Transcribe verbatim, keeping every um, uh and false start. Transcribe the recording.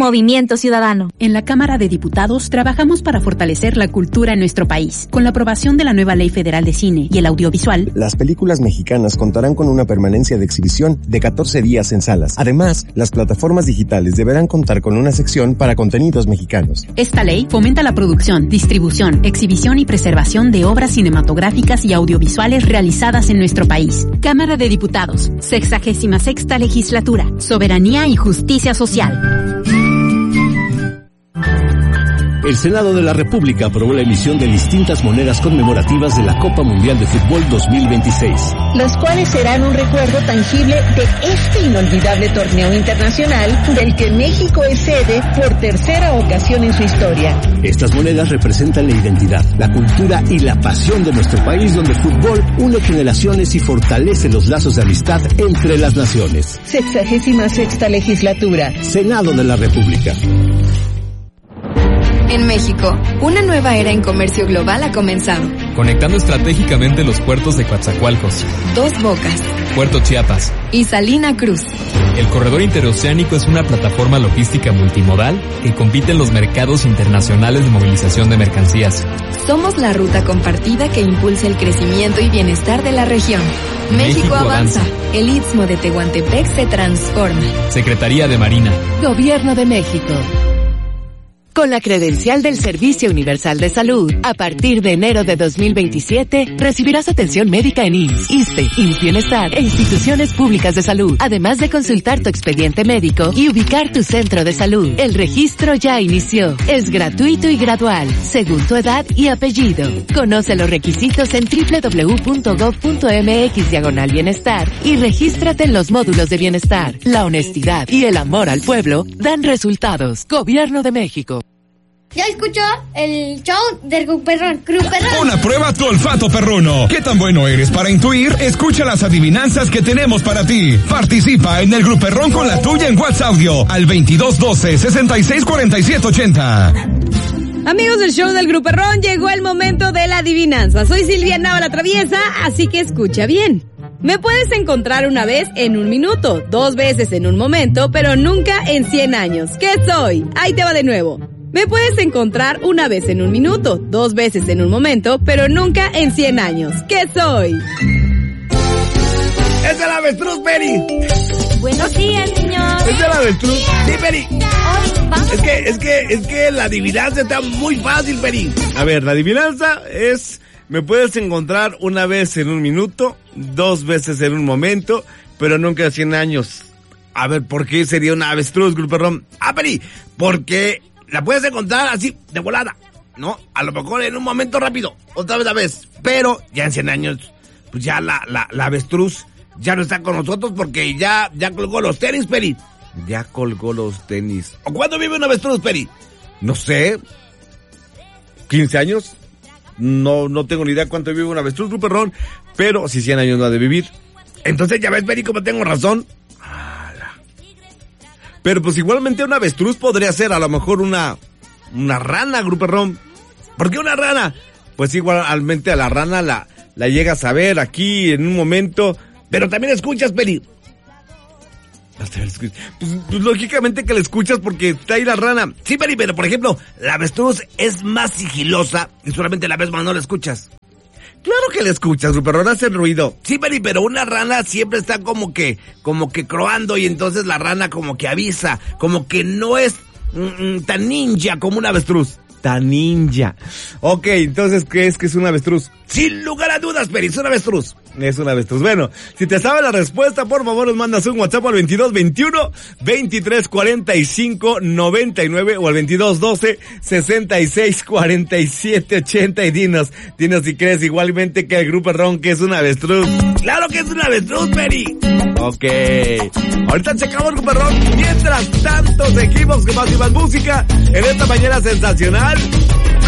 Movimiento Ciudadano. En la Cámara de Diputados trabajamos para fortalecer la cultura en nuestro país. Con la aprobación de la nueva Ley Federal de Cine y el Audiovisual, las películas mexicanas contarán con una permanencia de exhibición de catorce días en salas. Además, las plataformas digitales deberán contar con una sección para contenidos mexicanos. Esta ley fomenta la producción, distribución, exhibición y preservación de obras cinematográficas y audiovisuales realizadas en nuestro país. Cámara de Diputados, sexagésima sexta legislatura, soberanía y justicia social. El Senado de la República aprobó la emisión de distintas monedas conmemorativas de la Copa Mundial de Fútbol dos mil veintiséis. Las cuales serán un recuerdo tangible de este inolvidable torneo internacional del que México es sede por tercera ocasión en su historia. Estas monedas representan la identidad, la cultura y la pasión de nuestro país, donde el fútbol une generaciones y fortalece los lazos de amistad entre las naciones. Sexagésima sexta legislatura. Senado de la República. En México, una nueva era en comercio global ha comenzado. Conectando estratégicamente los puertos de Coatzacoalcos, Dos Bocas, Puerto Chiapas y Salina Cruz. El corredor interoceánico es una plataforma logística multimodal que compite en los mercados internacionales de movilización de mercancías. Somos la ruta compartida que impulsa el crecimiento y bienestar de la región. México, México avanza. avanza. El Istmo de Tehuantepec se transforma. Secretaría de Marina. Gobierno de México. Con la credencial del Servicio Universal de Salud, a partir de enero de dos mil veintisiete, recibirás atención médica en I M S S, ISSSTE, I M S S Bienestar e instituciones públicas de salud, además de consultar tu expediente médico y ubicar tu centro de salud. El registro ya inició. Es gratuito y gradual, según tu edad y apellido. Conoce los requisitos en doble u doble u doble u punto gob punto eme equis diagonal bienestar y regístrate en los módulos de bienestar. La honestidad y el amor al pueblo dan resultados. Gobierno de México. Ya escuchó el show del Gruperrón. Gruperrón. Una prueba a tu olfato perruno. ¿Qué tan bueno eres para intuir? Escucha las adivinanzas que tenemos para ti. Participa en el Gruperrón con la tuya en WhatsApp Audio al veintidós doce sesenta y seis cuarenta y siete ochenta. Amigos del show del Gruperrón, llegó el momento de la adivinanza. Soy Silvia Nava la Traviesa, así que escucha bien. Me puedes encontrar una vez en un minuto, dos veces en un momento, pero nunca en cien años. ¿Qué soy? Ahí te va de nuevo. Me puedes encontrar una vez en un minuto, dos veces en un momento, pero nunca en cien años. ¿Qué soy? ¡Es el avestruz, Peri! Buenos días, niños. ¡Es el avestruz! ¡Sí, Peri! Es que, es que, es que la adivinanza está muy fácil, Peri. A ver, la adivinanza es... Me puedes encontrar una vez en un minuto, dos veces en un momento, pero nunca en cien años. A ver, ¿por qué sería una avestruz, Gruperrón? ¡Ah, Peri! Porque... la puedes encontrar así, de volada, ¿no? A lo mejor en un momento rápido, otra vez a vez. Pero ya en cien años, pues ya la, la, la avestruz ya no está con nosotros porque ya, ya colgó los tenis, Peri. Ya colgó los tenis. ¿O cuándo vive un avestruz, Peri? No sé. ¿quince años? No, no tengo ni idea cuánto vive un avestruz, Gruperrón, pero si cien años no ha de vivir. Entonces ya ves, Peri, como tengo razón. Pero pues igualmente una avestruz podría ser a lo mejor una una rana, Gruperrón. ¿Por qué una rana? Pues igualmente a la rana la, la llegas a ver aquí en un momento. Pero también escuchas, Peri. Pues, pues lógicamente que la escuchas porque está ahí la rana. Sí, Peri, pero por ejemplo, la avestruz es más sigilosa y solamente la ves cuando no la escuchas. Claro que la escuchas, Gruperrón, hace ruido. Sí, Peri, pero una rana siempre está como que, como que croando y entonces la rana como que avisa, como que no es mm, tan ninja como una avestruz. Tan ninja. Ok, entonces, ¿qué es que es una avestruz? Sin lugar a dudas, Peri, es una avestruz. Es una avestruz. Bueno, si te sabe la respuesta, por favor, nos mandas un WhatsApp al veintidós veintiuno, veintitrés cuarenta y cinco, noventa y nueve o al veintidós doce, sesenta y seis cuarenta y siete ochenta y dinos, dinos si crees igualmente que el Gruperrón que es una avestruz. ¡Claro que es una avestruz, Peri! Ok. Ahorita checamos el Gruperrón. Mientras tanto, seguimos con más y más música en esta mañana sensacional.